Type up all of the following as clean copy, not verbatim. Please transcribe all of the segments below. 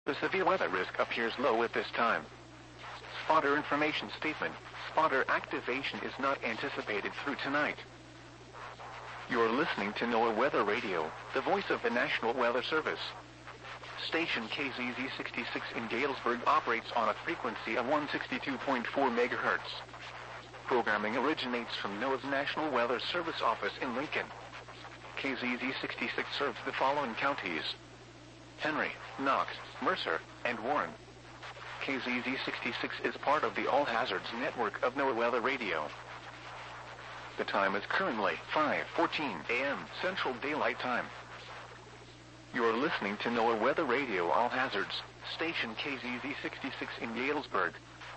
The severe weather risk appears low at this time. Spotter information statement. Spotter activation is not anticipated through tonight. You're listening to NOAA Weather Radio, the voice of the National Weather Service. Station KZZ66 in Galesburg operates on a frequency of 162.4 MHz. Programming originates from NOAA's National Weather Service office in Lincoln. KZZ66 serves the following counties: Henry, Knox, Mercer, and Warren. KZZ66 is part of the All Hazards network of NOAA Weather Radio. The time is currently 5:14 a.m. Central Daylight Time. You're listening to NOAA Weather Radio All Hazards, station KZZ66 in Galesburg.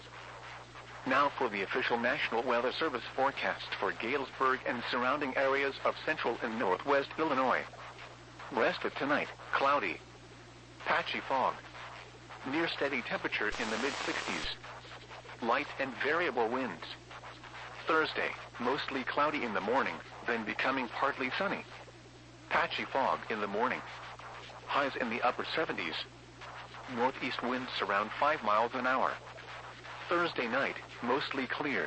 Now for the official National Weather Service forecast for Galesburg and surrounding areas of central and northwest Illinois. Rest of tonight, cloudy. Patchy fog. Near steady temperature in the mid-60s. Light and variable winds. Thursday, mostly cloudy in the morning, then becoming partly sunny. Patchy fog in the morning. Highs in the upper 70s. Northeast winds around 5 miles an hour. Thursday night, mostly clear.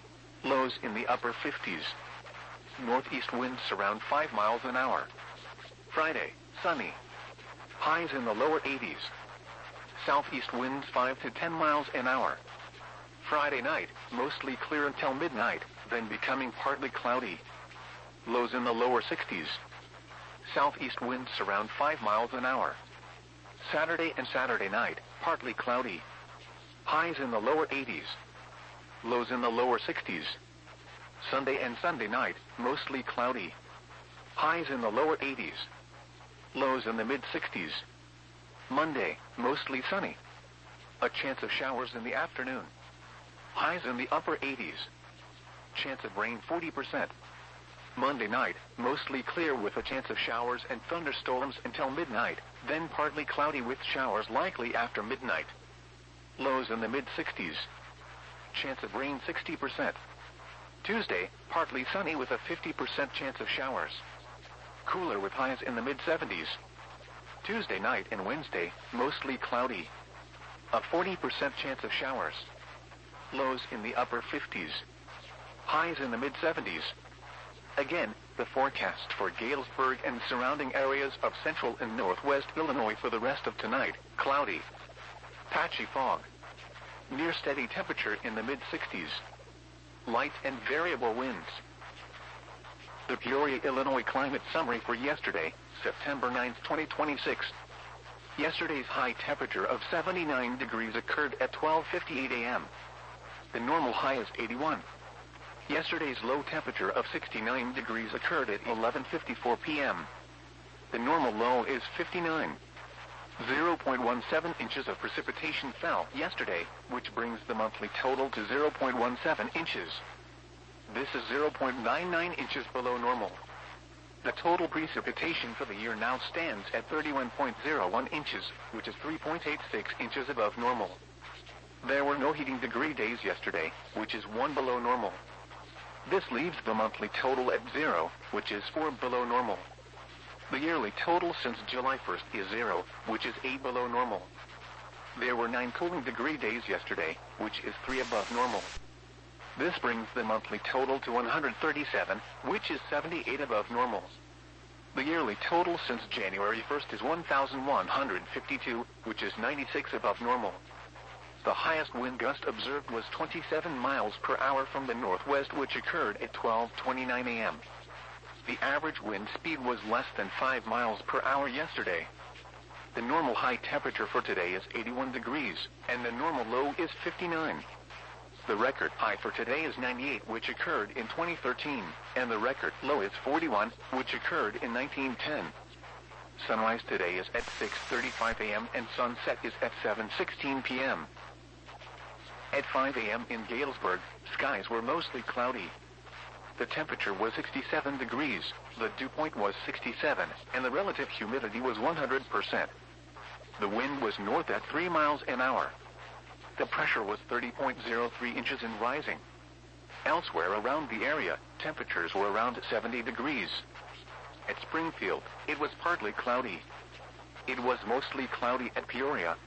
Lows in the upper 50s. Northeast winds around 5 miles an hour. Friday, sunny. Highs in the lower 80s. Southeast winds 5 to 10 miles an hour. Friday night, mostly clear until midnight, then becoming partly cloudy. Lows in the lower 60s. Southeast winds around 5 miles an hour. Saturday and Saturday night, partly cloudy. Highs in the lower 80s. Lows in the lower 60s. Sunday and Sunday night, mostly cloudy. Highs in the lower 80s. Lows in the mid-60s. Monday, mostly sunny. A chance of showers in the afternoon. Highs in the upper 80s. Chance of rain 40%. Monday night, mostly clear with a chance of showers and thunderstorms until midnight, then partly cloudy with showers likely after midnight. Lows in the mid-60s. Chance of rain 60%. Tuesday, partly sunny with a 50% chance of showers. Cooler with highs in the mid-70s. Tuesday night and Wednesday, mostly cloudy. A 40% chance of showers. Lows in the upper 50s. Highs in the mid-70s. Again, the forecast for Galesburg and surrounding areas of central and northwest Illinois for the rest of tonight: cloudy. Patchy fog. Near steady temperature in the mid-60s. Light and variable winds. The Peoria, Illinois climate summary for yesterday, September 9, 2026. Yesterday's high temperature of 79 degrees occurred at 12:58 a.m. The normal high is 81. Yesterday's low temperature of 69 degrees occurred at 11:54 p.m. The normal low is 59. 0.17 inches of precipitation fell yesterday, which brings the monthly total to 0.17 inches. This is 0.99 inches below normal. The total precipitation for the year now stands at 31.01 inches, which is 3.86 inches above normal. There were no heating degree days yesterday, which is 1 below normal. This leaves the monthly total at 0, which is 4 below normal. The yearly total since July 1st is 0, which is 8 below normal. There were 9 cooling degree days yesterday, which is 3 above normal. This brings the monthly total to 137, which is 78 above normal. The yearly total since January 1st is 1,152, which is 96 above normal. The highest wind gust observed was 27 miles per hour from the northwest, which occurred at 12:29 a.m. The average wind speed was less than 5 miles per hour yesterday. The normal high temperature for today is 81 degrees, and the normal low is 59. The record high for today is 98, which occurred in 2013, and the record low is 41, which occurred in 1910. Sunrise today is at 6:35 a.m. and sunset is at 7:16 p.m. At 5 a.m. in Galesburg, skies were mostly cloudy. The temperature was 67 degrees, the dew point was 67, and the relative humidity was 100%. The wind was north at 3 miles an hour. The pressure was 30.03 inches and rising. Elsewhere around the area, temperatures were around 70 degrees. At Springfield, it was partly cloudy. It was mostly cloudy at Peoria,